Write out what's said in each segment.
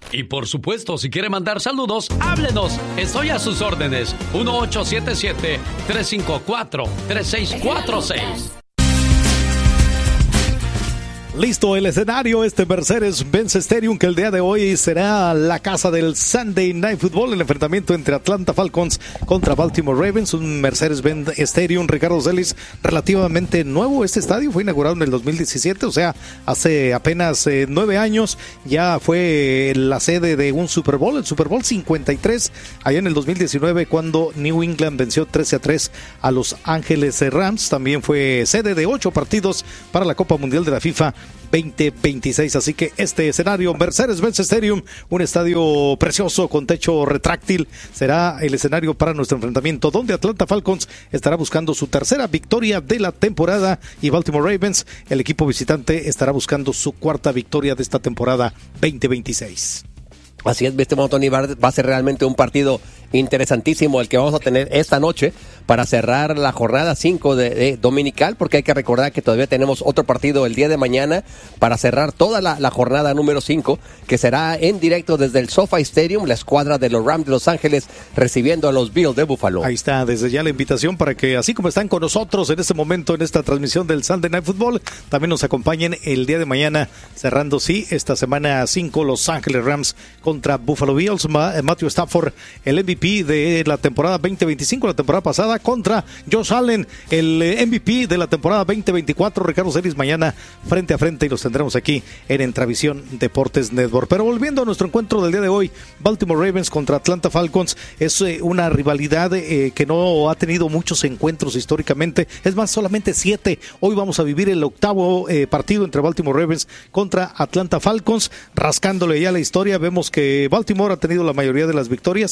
Y por supuesto, si quiere mandar saludos, háblenos. Estoy a sus órdenes. 1877-354-3646. Listo el escenario, Mercedes-Benz Stadium, que el día de hoy será la casa del Sunday Night Football, el enfrentamiento entre Atlanta Falcons contra Baltimore Ravens, un Mercedes-Benz Stadium, Ricardo Celis, relativamente nuevo. Este estadio fue inaugurado en el 2017, o sea, hace apenas 9 años, ya fue la sede de un Super Bowl, el Super Bowl 53, allá en el 2019, cuando New England venció 13-3 a Los Ángeles Rams. También fue sede de 8 partidos para la Copa Mundial de la FIFA 2026, así que este escenario, Mercedes-Benz Stadium, un estadio precioso con techo retráctil, será el escenario para nuestro enfrentamiento, donde Atlanta Falcons estará buscando su tercera victoria de la temporada y Baltimore Ravens, el equipo visitante, estará buscando su cuarta victoria de esta temporada 2026. Así es, mi estimado Tony, va a ser realmente un partido interesantísimo el que vamos a tener esta noche para cerrar la jornada 5 de dominical, porque hay que recordar que todavía tenemos otro partido el día de mañana para cerrar toda la jornada número 5, que será en directo desde el SoFi Stadium, la escuadra de los Rams de Los Ángeles recibiendo a los Bills de Buffalo. Ahí está, desde ya la invitación para que, así como están con nosotros en este momento en esta transmisión del Sunday Night Football, también nos acompañen el día de mañana, cerrando esta semana 5, Los Ángeles Rams contra Buffalo Bills. Matthew Stafford, el MVP de la temporada 2025, la temporada pasada, contra Josh Allen, el MVP de la temporada 2024. Ricardo Celis, mañana frente a frente, y los tendremos aquí en Entravisión Deportes Network. Pero volviendo a nuestro encuentro del día de hoy, Baltimore Ravens contra Atlanta Falcons, es una rivalidad que no ha tenido muchos encuentros históricamente, es más, solamente 7. Hoy vamos a vivir el octavo partido entre Baltimore Ravens contra Atlanta Falcons. Rascándole ya la historia, vemos que Baltimore ha tenido la mayoría de las victorias,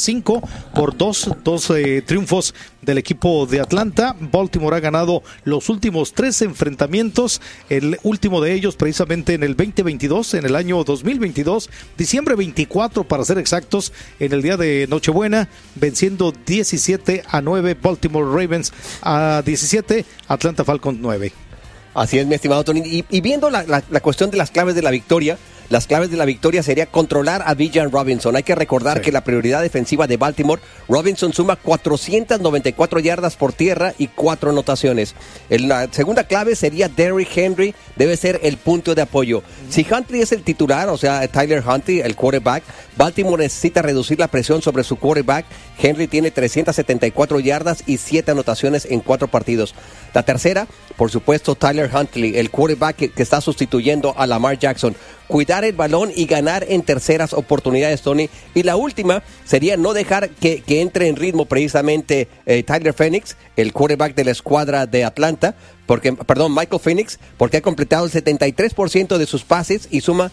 5-2 triunfos del equipo de Atlanta. Baltimore ha ganado los últimos 3 enfrentamientos, el último de ellos precisamente en el 2022, en el año 2022, diciembre 24 para ser exactos, en el día de Nochebuena, venciendo 17-9 Baltimore Ravens a 17 Atlanta Falcons 9. Así es, mi estimado Tony, y viendo la cuestión de las claves de la victoria, las claves de la victoria sería controlar a Bijan Robinson. Hay que recordar que la prioridad defensiva de Baltimore, Robinson suma 494 yardas por tierra y 4 anotaciones. La segunda clave sería Derrick Henry, debe ser el punto de apoyo. Si Huntley es el titular, o sea, Tyler Huntley, el quarterback, Baltimore necesita reducir la presión sobre su quarterback. Henry tiene 374 yardas y 7 anotaciones en 4 partidos. La tercera, por supuesto, Tyler Huntley, el quarterback que está sustituyendo a Lamar Jackson. Cuidar el balón y ganar en terceras oportunidades, Tony. Y la última sería no dejar que entre en ritmo precisamente Tyler Phoenix, el quarterback de la escuadra de Atlanta, Michael Phoenix, porque ha completado el 73% de sus pases y suma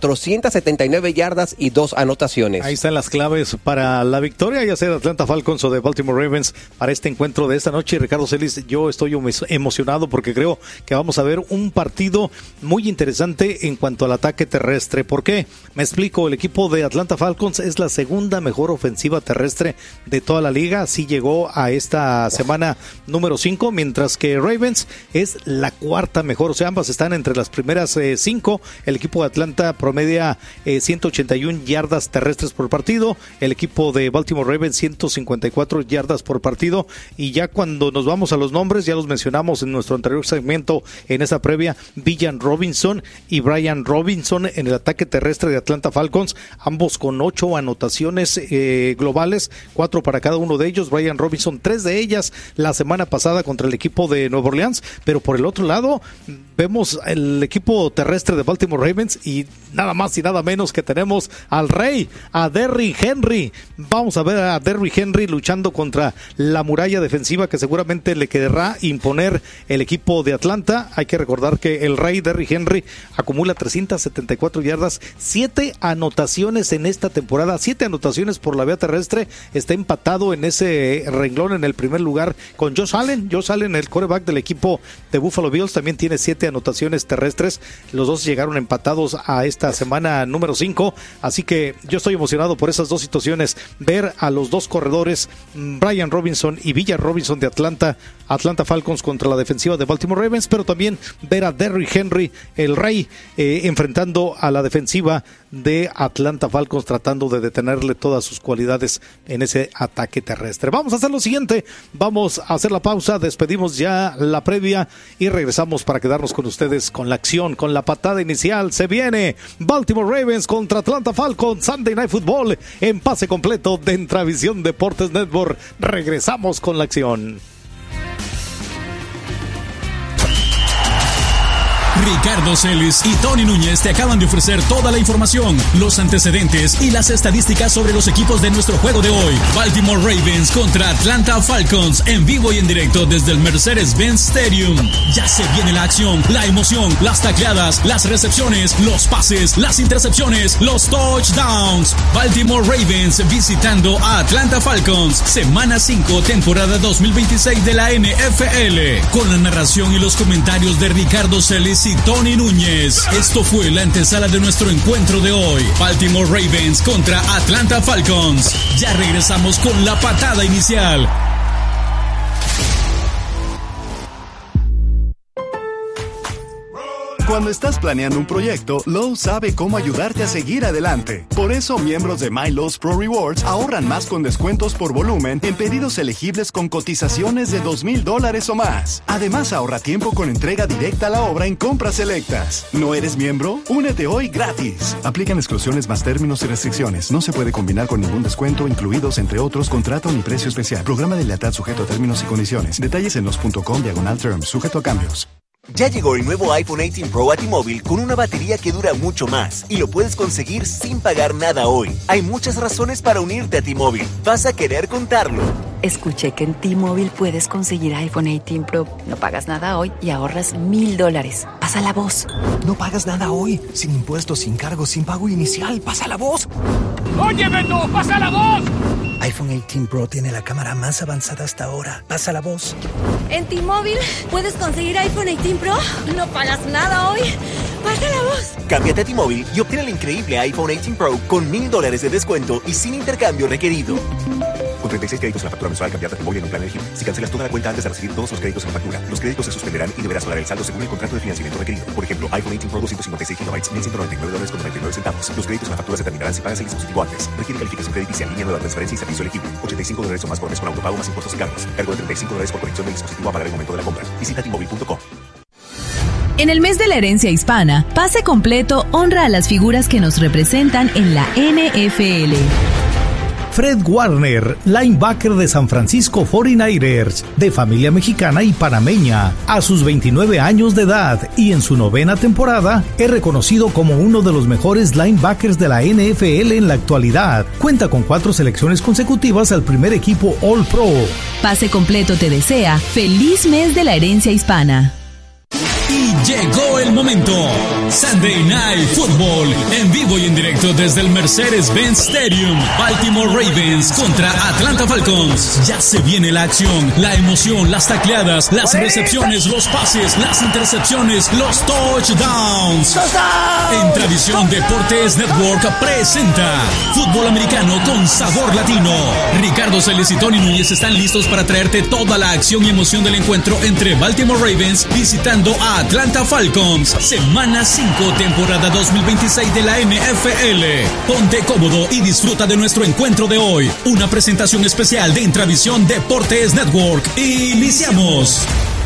479 yardas y 2 anotaciones. Ahí están las claves para la victoria, ya sea de Atlanta Falcons o de Baltimore Ravens, para este encuentro de esta noche. Ricardo Celis, yo estoy emocionado porque creo que vamos a ver un partido muy interesante en cuanto al ataque terrestre. ¿Por qué? Me explico, el equipo de Atlanta Falcons es la segunda mejor ofensiva terrestre de toda la liga, sí llegó a esta semana número 5, mientras que Ravens es la cuarta mejor, o sea, ambas están entre las primeras 5. El equipo de Atlanta promedia 181 yardas terrestres por partido, el equipo de Baltimore Ravens 154 yardas por partido, y ya cuando nos vamos a los nombres, ya los mencionamos en nuestro anterior segmento en esa previa, Bijan Robinson y Brian Robinson en el ataque terrestre de Atlanta Falcons, ambos con 8 anotaciones globales, 4 para cada uno de ellos. Brian Robinson, 3 de ellas la semana pasada contra el equipo de Nueva Orleans. Pero por el otro lado, vemos el equipo terrestre de Baltimore Ravens y nada más y nada menos que tenemos al rey, a Derrick Henry. Vamos a ver a Derrick Henry luchando contra la muralla defensiva que seguramente le querrá imponer el equipo de Atlanta. Hay que recordar que el rey Derrick Henry acumula 374 yardas, 7 anotaciones en esta temporada, 7 anotaciones por la vía terrestre. Está empatado en ese renglón en el primer lugar con Josh Allen, el quarterback del equipo de Buffalo Bills también tiene 7 anotaciones terrestres. Los dos llegaron empatados a esta semana número 5. Así que yo estoy emocionado por esas dos situaciones. Ver a los dos corredores, Brian Robinson y Villar Robinson de Atlanta Falcons contra la defensiva de Baltimore Ravens, pero también ver a Derrick Henry, el rey, enfrentando a la defensiva de Atlanta Falcons, tratando de detenerle todas sus cualidades en ese ataque terrestre. Vamos a hacer lo siguiente, vamos a hacer la pausa, despedimos ya la previa y regresamos para quedarnos con ustedes con la acción, con la patada inicial. Se viene Baltimore Ravens contra Atlanta Falcons, Sunday Night Football en pase completo de Intravisión Deportes Network. Regresamos con la acción. Ricardo Celis y Tony Núñez te acaban de ofrecer toda la información, los antecedentes y las estadísticas sobre los equipos de nuestro juego de hoy. Baltimore Ravens contra Atlanta Falcons, en vivo y en directo desde el Mercedes-Benz Stadium. Ya se viene la acción, la emoción, las tacleadas, las recepciones, los pases, las intercepciones, los touchdowns. Baltimore Ravens visitando a Atlanta Falcons, semana 5, temporada 2026 de la NFL, con la narración y los comentarios de Ricardo Celis y Tony Núñez. Esto fue la antesala de nuestro encuentro de hoy. Baltimore Ravens contra Atlanta Falcons. Ya regresamos con la patada inicial. Cuando estás planeando un proyecto, Lowe's sabe cómo ayudarte a seguir adelante. Por eso, miembros de My Lowe's Pro Rewards ahorran más con descuentos por volumen en pedidos elegibles con cotizaciones de $2,000 o más. Además, ahorra tiempo con entrega directa a la obra en compras selectas. ¿No eres miembro? Únete hoy gratis. Aplican exclusiones más términos y restricciones. No se puede combinar con ningún descuento, incluidos, entre otros, contrato ni precio especial. Programa de lealtad sujeto a términos y condiciones. Detalles en los.com/terms, sujeto a cambios. Ya llegó el nuevo iPhone 18 Pro a T-Mobile con una batería que dura mucho más y lo puedes conseguir sin pagar nada hoy. Hay muchas razones para unirte a T-Mobile. Vas a querer contarlo. Escuché que en T-Mobile puedes conseguir iPhone 18 Pro. No pagas nada hoy y ahorras $1,000. Pasa la voz. No pagas nada hoy. Sin impuestos, sin cargos, sin pago inicial. Pasa la voz. ¡Oye, Beto! ¡Pasa la voz! iPhone 18 Pro tiene la cámara más avanzada hasta ahora. Pasa la voz. En T-Mobile puedes conseguir iPhone 18 Pro. No pagas nada hoy. Pasa la voz. Cámbiate a T-Mobile y obtén el increíble iPhone 18 Pro con $1,000 de descuento y sin intercambio requerido. Con 36 créditos en la factura mensual, cambiarte a T-Mobile en un plan elegible. Si cancelas toda la cuenta antes de recibir todos los créditos en la factura, los créditos se suspenderán y deberás pagar el saldo según el contrato de financiamiento requerido. Por ejemplo, iPhone 18 Pro 256 GB, $1,199.99. Los créditos en la factura se terminarán si pagas el dispositivo antes. Requiere calificación crediticia en línea, nueva transferencia y servicio elegible. $85 o más por mes con autopago más impuestos y cargos. Cargo de $35 por conexión del dispositivo a pagar el momento de la compra. Visita T-Mobile.com. En el mes de la herencia hispana, Pase Completo honra a las figuras que nos representan en la NFL. Fred Warner, linebacker de San Francisco 49ers, de familia mexicana y panameña, a sus 29 años de edad y en su 9ª temporada, es reconocido como uno de los mejores linebackers de la NFL en la actualidad. Cuenta con 4 selecciones consecutivas al primer equipo All Pro. Pase Completo te desea feliz mes de la herencia hispana. Y llegó el momento. Sunday Night Football, en vivo y en directo desde el Mercedes-Benz Stadium. Baltimore Ravens contra Atlanta Falcons. Ya se viene la acción, la emoción, las tacleadas, las recepciones, los pases, las intercepciones, los touchdowns. En Tradición Deportes Network presenta Fútbol Americano con Sabor Latino. Ricardo Celis y Tony Núñez están listos para traerte toda la acción y emoción del encuentro entre Baltimore Ravens visitando a Atlanta Falcons, semana 5, temporada 2026 de la NFL. Ponte cómodo y disfruta de nuestro encuentro de hoy. Una presentación especial de Intravisión Deportes Network. ¡Iniciamos!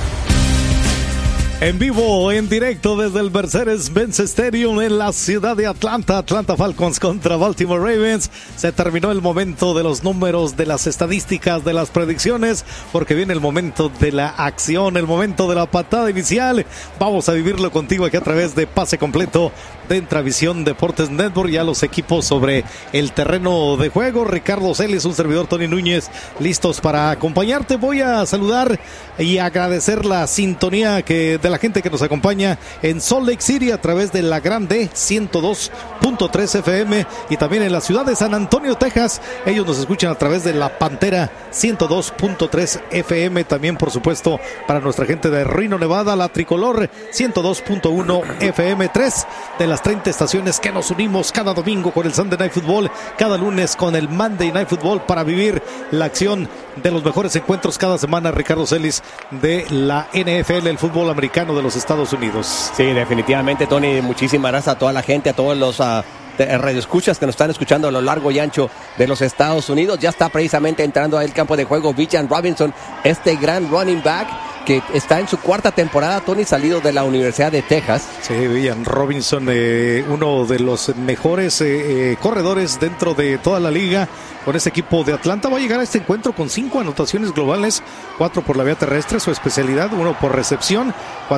En vivo, en directo desde el Mercedes-Benz Stadium en la ciudad de Atlanta. Atlanta Falcons contra Baltimore Ravens. Se terminó el momento de los números, de las estadísticas, de las predicciones, porque viene el momento de la acción, el momento de la patada inicial. Vamos a vivirlo contigo aquí a través de Pase Completo de Intravisión Deportes Network. Ya los equipos sobre el terreno de juego. Ricardo Celis, un servidor Tony Núñez, listos para acompañarte. Voy a saludar y agradecer la sintonía de la gente que nos acompaña en Salt Lake City a través de la Grande 102.1 102.3 FM y también en la ciudad de San Antonio, Texas. Ellos nos escuchan a través de La Pantera 102.3 FM. También, por supuesto, para nuestra gente de Reno, Nevada, La Tricolor 102.1 FM. 3 de las 30 estaciones que nos unimos cada domingo con el Sunday Night Football, cada lunes con el Monday Night Football, para vivir la acción de los mejores encuentros cada semana. Ricardo Celis, de la NFL, el fútbol americano de los Estados Unidos. Sí, definitivamente, Tony. Muchísimas gracias a toda la gente, a todos los radioescuchas que nos están escuchando a lo largo y ancho de los Estados Unidos. Ya está precisamente entrando al campo de juego Bijan Robinson, este gran running back que está en su cuarta temporada, Tony, salido de la Universidad de Texas. Sí, Bijan Robinson, uno de los mejores corredores dentro de toda la liga con ese equipo de Atlanta. Va a llegar a este encuentro con 5 anotaciones globales, 4 por la vía terrestre, su especialidad, 1 por recepción,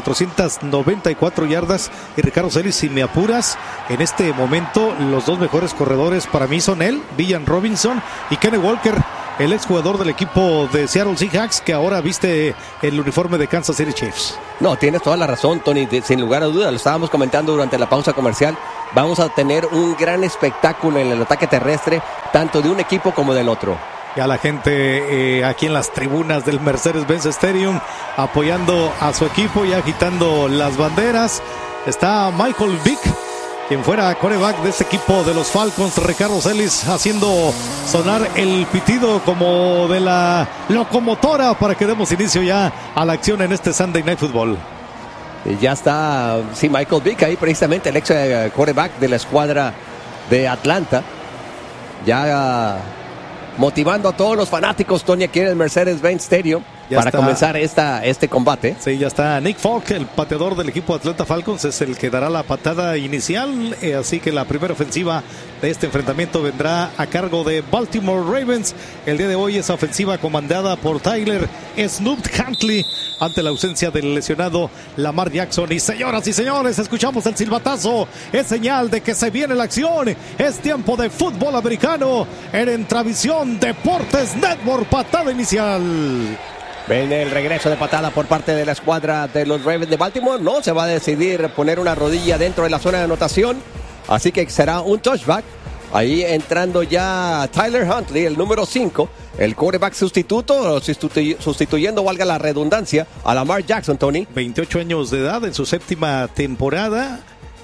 494 yardas. Y Ricardo Celis, si me apuras, en este momento los dos mejores corredores para mí son él, Bijan Robinson, y Kenny Walker, el exjugador del equipo de Seattle Seahawks, que ahora viste el uniforme de Kansas City Chiefs. No, tienes toda la razón, Tony, sin lugar a dudas. Lo estábamos comentando durante la pausa comercial. Vamos a tener un gran espectáculo en el ataque terrestre, tanto de un equipo como del otro. Ya la gente aquí en las tribunas del Mercedes-Benz Stadium apoyando a su equipo y agitando las banderas. Está Michael Vick, quien fuera quarterback de este equipo de los Falcons, Ricardo Celis, haciendo sonar el pitido como de la locomotora para que demos inicio ya a la acción en este Sunday Night Football. Ya está, sí, Michael Vick ahí, precisamente el ex quarterback de la escuadra de Atlanta, ya motivando a todos los fanáticos, Tony, aquí en el Mercedes-Benz Stadium. Ya para comenzar este combate. Sí, ya está Nick Folk, el pateador del equipo de Atlanta Falcons, es el que dará la patada inicial. Así que la primera ofensiva de este enfrentamiento vendrá a cargo de Baltimore Ravens. El día de hoy esa ofensiva comandada por Tyler Snoop Huntley ante la ausencia del lesionado Lamar Jackson. Y señoras y señores, escuchamos el silbatazo. Es señal de que se viene la acción. Es tiempo de fútbol americano en Entravisión Deportes Network. Patada inicial. Ven el regreso de patada por parte de la escuadra de los Ravens de Baltimore. No se va a decidir poner una rodilla dentro de la zona de anotación. Así que será un touchback. Ahí entrando ya Tyler Huntley, el número 5. El quarterback sustituto, sustituyendo, valga la redundancia, a Lamar Jackson, Tony. 28 años de edad en su séptima temporada.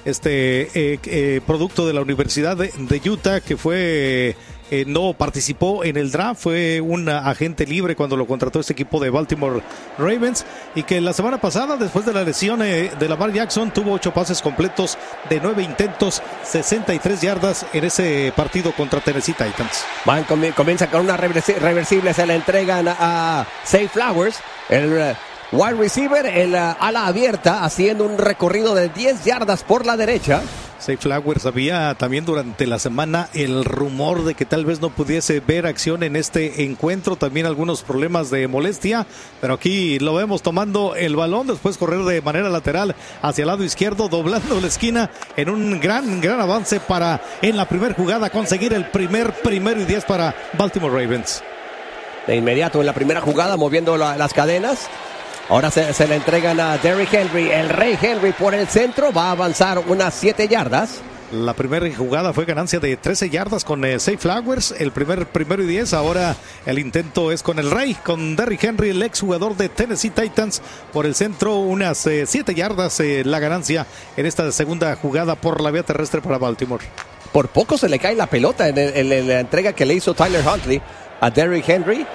Producto de la Universidad de Utah, que fue... no participó en el draft, fue un agente libre cuando lo contrató este equipo de Baltimore Ravens, y que la semana pasada, después de la lesión de Lamar Jackson, tuvo 8 pases completos de 9 intentos, 63 yardas en ese partido contra Tennessee Titans. Comienza con una reversible, se le entregan a Zay Flowers, el wide receiver, el ala abierta, haciendo un recorrido de 10 yardas por la derecha. Zay Flowers, había también durante la semana el rumor de que tal vez no pudiese ver acción en este encuentro, también algunos problemas de molestia, pero aquí lo vemos tomando el balón, después correr de manera lateral hacia el lado izquierdo, doblando la esquina en un gran avance para en la primera jugada conseguir el primero y 10 para Baltimore Ravens. De inmediato en la primera jugada, moviendo las cadenas. Ahora se le entregan a Derrick Henry, el Rey Henry por el centro, va a avanzar unas 7 yardas. La primera jugada fue ganancia de 13 yardas con Zay Flowers, el primero y 10, ahora el intento es con el Rey, con Derrick Henry, el exjugador de Tennessee Titans, por el centro, unas 7 yardas la ganancia en esta segunda jugada por la vía terrestre para Baltimore. Por poco se le cae la pelota en la entrega que le hizo Tyler Huntley a Derrick Henry.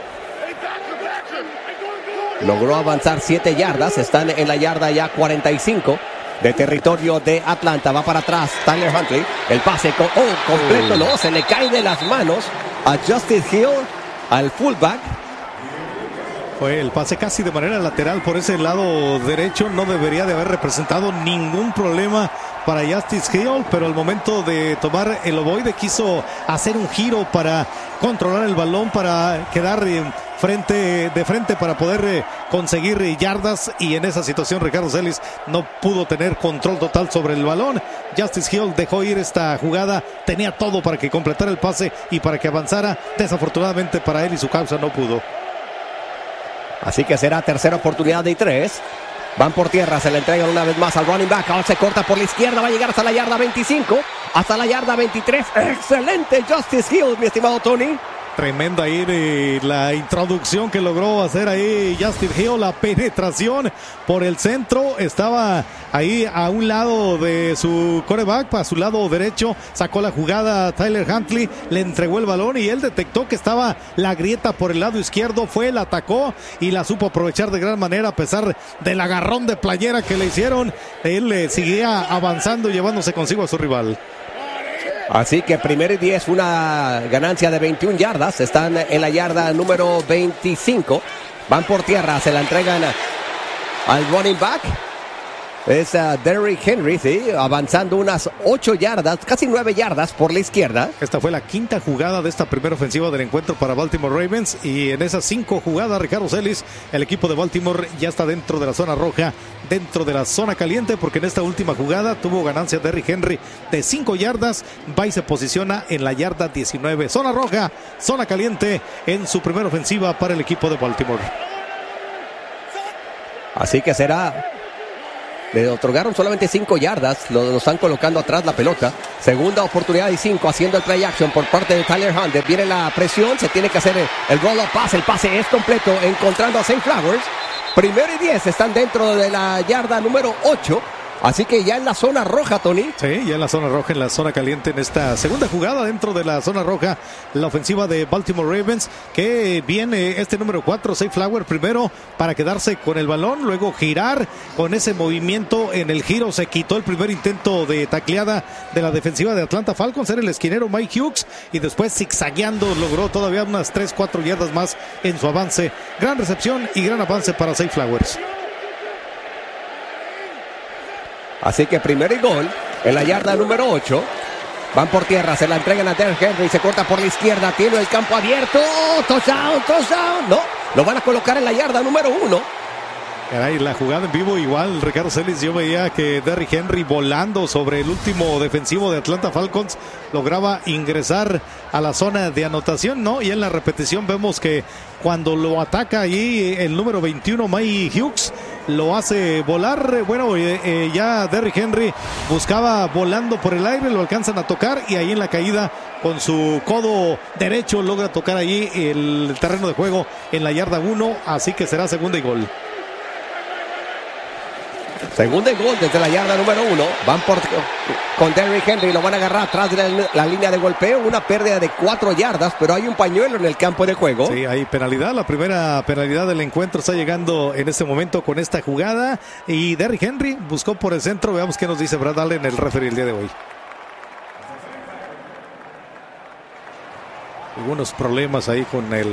Logró avanzar 7 yardas, están en la yarda ya 45 de territorio de Atlanta. Va para atrás Tyler Huntley, el pase completo, no, se le cae de las manos a Justice Hill, al fullback. Fue el pase casi de manera lateral por ese lado derecho, no debería de haber representado ningún problema para Justice Hill, pero al momento de tomar el ovoide quiso hacer un giro para controlar el balón, para quedar de frente para poder conseguir yardas, y en esa situación Ricardo Celis no pudo tener control total sobre el balón. Justice Hill dejó ir esta jugada, tenía todo para que completara el pase y para que avanzara, desafortunadamente para él y su causa no pudo. Así que será tercera oportunidad de 3. Van por tierra, se le entregan una vez más al running back. Ahora se corta por la izquierda, va a llegar hasta la yarda 25. hasta la yarda 23. Excelente Justice Hill, mi estimado Tony. Tremenda ahí la introducción que logró hacer ahí Justin Hill, la penetración por el centro, estaba ahí a un lado de su quarterback, a su lado derecho, sacó la jugada Tyler Huntley, le entregó el balón y él detectó que estaba la grieta por el lado izquierdo, fue, la atacó y la supo aprovechar de gran manera a pesar del agarrón de playera que le hicieron, él seguía avanzando llevándose consigo a su rival. Así que 1st y 10, una ganancia de 21 yardas. Están en la yarda número 25. Van por tierra, se la entregan al running back. Es Derrick Henry, sí, avanzando unas 8 yardas, casi 9 yardas por la izquierda. Esta fue la quinta jugada de esta primera ofensiva del encuentro para Baltimore Ravens. Y en esas 5 jugadas, Ricardo Celis, el equipo de Baltimore ya está dentro de la zona roja, dentro de la zona caliente, porque en esta última jugada tuvo ganancia Derrick Henry de 5 yardas. Va y se posiciona en la yarda 19. Zona roja, zona caliente en su primera ofensiva para el equipo de Baltimore. Así que será... Le otorgaron solamente 5 yardas, lo están colocando atrás la pelota. Segunda oportunidad y 5, haciendo el play action por parte de Tyler Hunter. Viene la presión, se tiene que hacer el roll-up pass, el pase es completo, encontrando a Zay Flowers. 1st y 10, están dentro de la yarda número 8. Así que ya en la zona roja, Tony. Sí, ya en la zona roja, en la zona caliente, en esta segunda jugada dentro de la zona roja, la ofensiva de Baltimore Ravens, que viene este número 4, Zay Flowers, primero para quedarse con el balón, luego girar con ese movimiento en el giro, se quitó el primer intento de tacleada de la defensiva de Atlanta Falcons, era el esquinero Mike Hughes, y después zigzagueando logró todavía unas 3-4 yardas más en su avance. Gran recepción y gran avance para Zay Flowers. Así que 1st y gol en la yarda número 8. Van por tierra, se la entregan a Derrick Henry, se corta por la izquierda, tiene el campo abierto. Touchdown. No, lo van a colocar en la yarda número 1. Caray, la jugada en vivo igual, Ricardo Celis, yo veía que Derrick Henry volando sobre el último defensivo de Atlanta Falcons lograba ingresar a la zona de anotación, ¿no? Y en la repetición vemos que cuando lo ataca ahí el número 21, Mike Hughes, lo hace volar. Bueno, ya Derrick Henry buscaba volando por el aire, lo alcanzan a tocar y ahí en la caída con su codo derecho logra tocar ahí el terreno de juego en la yarda 1, así que será segunda y gol. Segunda y gol desde la yarda número 1. Van con Derrick Henry, lo van a agarrar atrás de la línea de golpeo. Una pérdida de 4 yardas, pero hay un pañuelo en el campo de juego. Sí, hay penalidad. La primera penalidad del encuentro está llegando en este momento con esta jugada. Y Derrick Henry buscó por el centro. Veamos qué nos dice Brad Allen, el referee el día de hoy. Algunos problemas ahí con el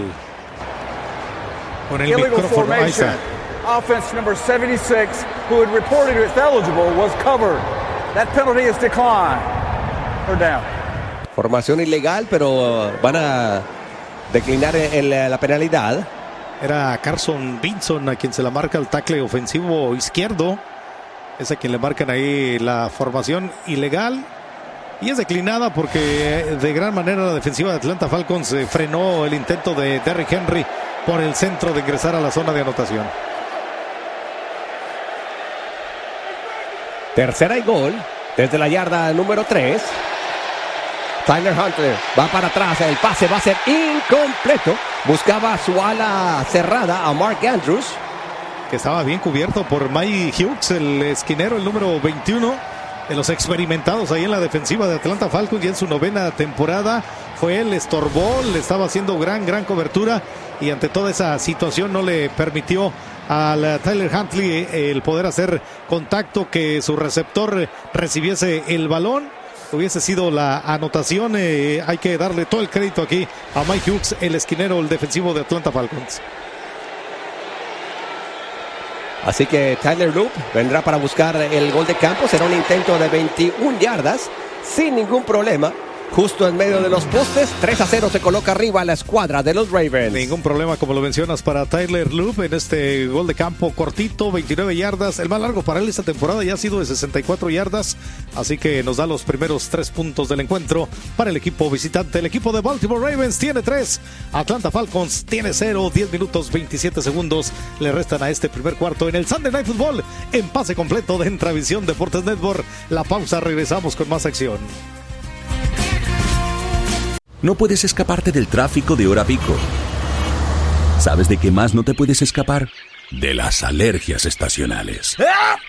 micrófono. Ahí está. Offense number 76, who had reported as eligible, was covered. That penalty is declined. Or down. Formación ilegal, pero van a declinar la penalidad. Era Carson Vinson a quien se la marca el tackle ofensivo izquierdo. Es a quien le marcan ahí la formación ilegal. Y es declinada porque de gran manera la defensiva de Atlanta Falcons frenó el intento de Derrick Henry por el centro de ingresar a la zona de anotación. Tercera y gol desde la yarda número 3. Tyler Hunter va para atrás, el pase va a ser incompleto. Buscaba su ala cerrada a Mark Andrews, que estaba bien cubierto por Mike Hughes, el esquinero, el número 21 de los experimentados ahí en la defensiva de Atlanta Falcons, y en su 9ª temporada fue él, estorbó, le estaba haciendo gran cobertura, y ante toda esa situación no le permitió al Tyler Huntley el poder hacer contacto, que su receptor recibiese el balón. Hubiese sido la anotación. Hay que darle todo el crédito aquí a Mike Hughes, el esquinero, el defensivo de Atlanta Falcons. Así que Tyler Loop vendrá para buscar el gol de campo. Será un intento de 21 yardas sin ningún problema. Justo en medio de los postes, 3-0 se coloca arriba la escuadra de los Ravens. Ningún problema, como lo mencionas, para Tyler Loop en este gol de campo cortito, 29 yardas. El más largo para él esta temporada ya ha sido de 64 yardas. Así que nos da los primeros 3 puntos del encuentro para el equipo visitante. El equipo de Baltimore Ravens tiene 3, Atlanta Falcons tiene 0. 10 minutos 27 segundos le restan a este primer cuarto en el Sunday Night Football en pase completo de Entravisión Deportes Network. La pausa, regresamos con más acción. No puedes escaparte del tráfico de hora pico. ¿Sabes de qué más no te puedes escapar? De las alergias estacionales.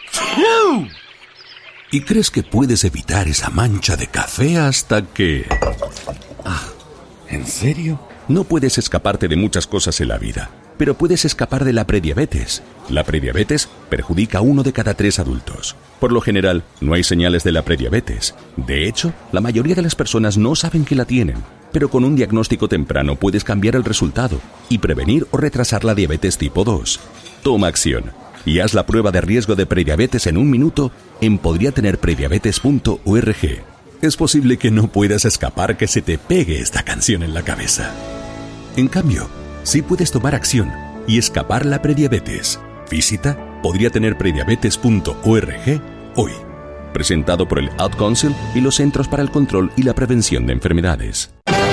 Y crees que puedes evitar esa mancha de café hasta que... ¿En serio? No puedes escaparte de muchas cosas en la vida, pero puedes escapar de la prediabetes. La prediabetes perjudica a 1 de cada 3 adultos. Por lo general, no hay señales de la prediabetes. De hecho, la mayoría de las personas no saben que la tienen. Pero con un diagnóstico temprano puedes cambiar el resultado y prevenir o retrasar la diabetes tipo 2. Toma acción y haz la prueba de riesgo de prediabetes en 1 minuto en podriatenerprediabetes.org. Es posible que no puedas escapar que se te pegue esta canción en la cabeza. En cambio, sí puedes tomar acción y escapar la prediabetes. Visita podriatenerprediabetes.org hoy. Presentado por el Ad Council y los Centros para el Control y la Prevención de Enfermedades.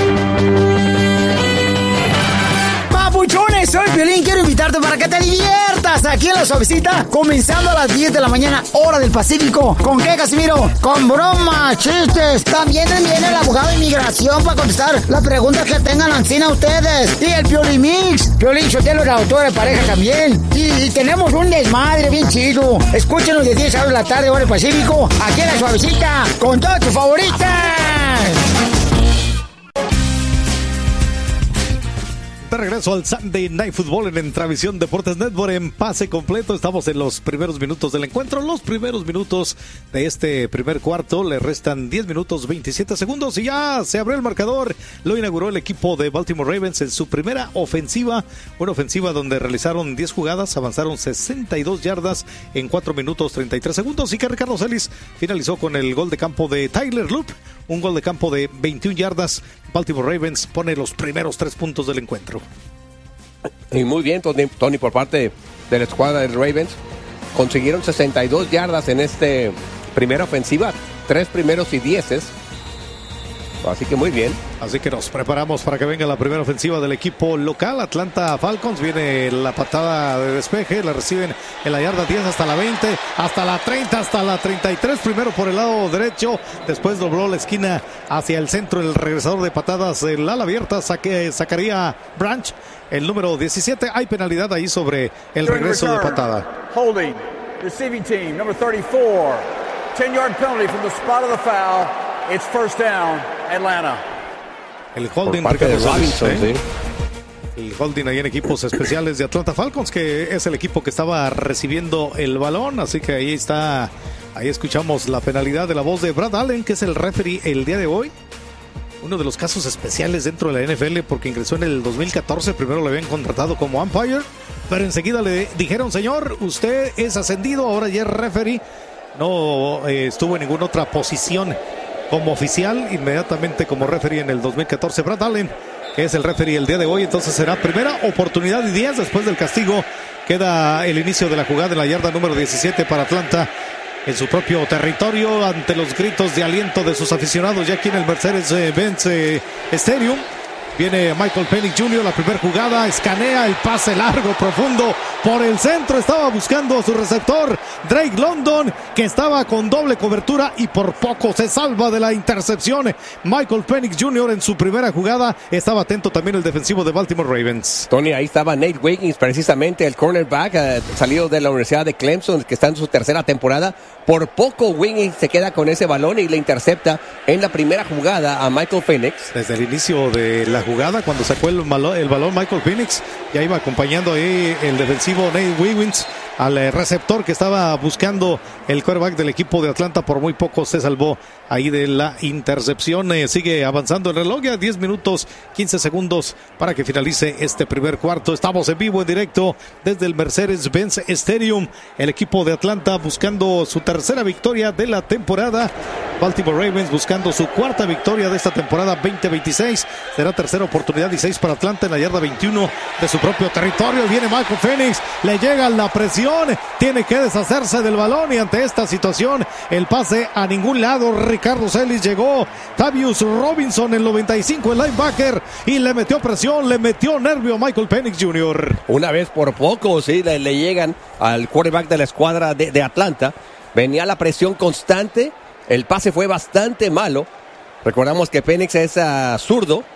Papuchones, soy Piolín, quiero invitarte para que te diviertas aquí en La Suavecita, comenzando a las 10 de la mañana, hora del Pacífico. ¿Con qué, Casimiro? Con bromas, chistes. También viene el abogado de inmigración para contestar las preguntas que tengan ancina ustedes. Y el Piolín Mix. Piolín Sotelo, el autor de pareja también. Y tenemos un desmadre bien chido. Escúchenos de 10 a 2 de la tarde, hora del Pacífico, aquí en La Suavecita, con todas tus favoritas. De regreso al Sunday Night Football en Travisión Deportes Network en pase completo. Estamos en los primeros minutos del encuentro, los primeros minutos de este primer cuarto. Le restan 10 minutos 27 segundos y ya se abrió el marcador. Lo inauguró el equipo de Baltimore Ravens en su primera ofensiva, una ofensiva donde realizaron 10 jugadas, avanzaron 62 yardas en 4 minutos 33 segundos y que Ricardo Celis finalizó con el gol de campo de Tyler Loop, un gol de campo de 21 yardas. Baltimore Ravens pone los primeros 3 puntos del encuentro. Y muy bien, Tony, por parte de la escuadra de Ravens. Consiguieron 62 yardas en esta primera ofensiva, 3 primeros y 10. Así que muy bien. Así que nos preparamos para que venga la primera ofensiva del equipo local. Atlanta Falcons, viene la patada de despeje, la reciben en la yarda 10 hasta la 20, hasta la 30, hasta la 33. Primero por el lado derecho, después dobló la esquina hacia el centro. El regresador de patadas, el ala abierta, sacaría Branch, el número 17. Hay penalidad ahí sobre el regreso de patada. Holding, receiving team, number 34. 10-yard penalty from the spot of the foul. It's first down, Atlanta. El holding por parte de Robinson, ¿sí? El holding ahí en equipos especiales de Atlanta Falcons, que es el equipo que estaba recibiendo el balón. Así que ahí está, ahí escuchamos la penalidad de la voz de Brad Allen, que es el referee el día de hoy. Uno de los casos especiales dentro de la NFL, porque ingresó en el 2014. Primero lo habían contratado como umpire, pero enseguida le dijeron: señor, usted es ascendido, ahora ya es referee. No estuvo en ninguna otra posición como oficial, inmediatamente como referee en el 2014. Brad Allen, que es el referee el día de hoy. Entonces será primera oportunidad y 10 después del castigo. Queda el inicio de la jugada en la yarda número 17 para Atlanta, en su propio territorio, ante los gritos de aliento de sus aficionados ya aquí en el Mercedes-Benz Stadium. Viene Michael Penix Jr., la primera jugada, escanea el pase largo, profundo, por el centro, estaba buscando a su receptor, Drake London, que estaba con doble cobertura y por poco se salva de la intercepción. Michael Penix Jr. en su primera jugada, estaba atento también el defensivo de Baltimore Ravens. Tony, ahí estaba Nate Wiggins, precisamente el cornerback, salido de la Universidad de Clemson, que está en su tercera temporada. Por poco Wiggins se queda con ese balón y le intercepta en la primera jugada a Michael Penix. Desde el inicio de la jugada, cuando sacó el balón Michael Penix, ya iba acompañando ahí el defensivo Nate Wiggins al receptor que estaba buscando el quarterback del equipo de Atlanta. Por muy poco se salvó ahí de la intercepción. Sigue avanzando el reloj, ya 10 minutos 15 segundos para que finalice este primer cuarto. Estamos en vivo, en directo desde el Mercedes-Benz Stadium. El equipo de Atlanta buscando su tercera victoria de la temporada. Baltimore Ravens buscando su cuarta victoria de esta temporada 2026. Será tercera oportunidad y 6 para Atlanta en la yarda 21 de su propio territorio. Viene Michael Penix, le llega la presión, tiene que deshacerse del balón y ante esta situación el pase a ningún lado. Ricardo Celis, llegó Tavius Robinson, el 95, el linebacker, y le metió presión, le metió nervio a Michael Penix Jr. Una vez por poco, sí, le llegan al quarterback de la escuadra de Atlanta. Venía la presión constante, el pase fue bastante malo Recordamos que Penix es zurdo.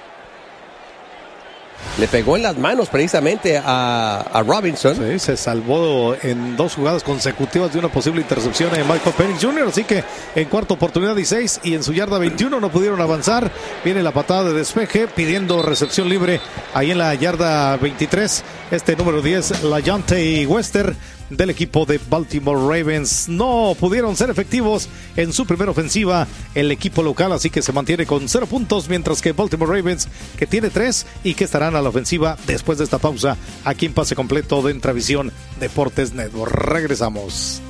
Le pegó en las manos precisamente a Robinson. Sí, se salvó en 2 jugadas consecutivas de una posible intercepción de Michael Penix Jr. Así que en cuarta oportunidad 16 y en su yarda 21 no pudieron avanzar. Viene la patada de despeje pidiendo recepción libre ahí en la yarda 23. Número 10, LaJohntay Wester del equipo de Baltimore Ravens. No pudieron ser efectivos en su primera ofensiva el equipo local, así que se mantiene con 0 puntos, mientras que Baltimore Ravens, que tiene 3 y que estarán a la ofensiva después de esta pausa aquí en Pase Completo de Intravisión Deportes Network. Regresamos.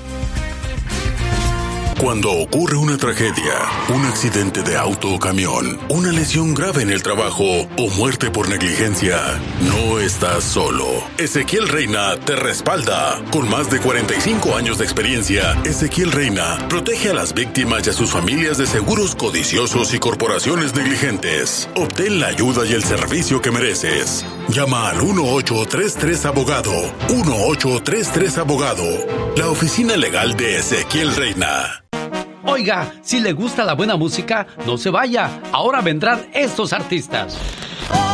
Cuando ocurre una tragedia, un accidente de auto o camión, una lesión grave en el trabajo o muerte por negligencia, no estás solo. Ezequiel Reina te respalda. Con más de 45 años de experiencia, Ezequiel Reina protege a las víctimas y a sus familias de seguros codiciosos y corporaciones negligentes. Obtén la ayuda y el servicio que mereces. Llama al 1833-ABOGADO. 1833-ABOGADO. La oficina legal de Ezequiel Reina. Oiga, si le gusta la buena música, no se vaya. Ahora vendrán estos artistas.